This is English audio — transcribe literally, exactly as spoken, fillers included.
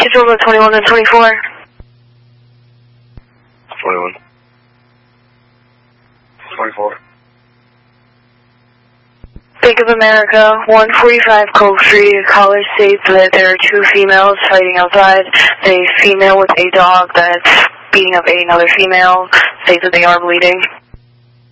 Control about twenty-one and twenty-four. twenty-one. twenty-four. Bank of America, one forty-five Cove Street. Caller states that there are two females fighting outside. A female with a dog that's beating up another female. States that they are bleeding.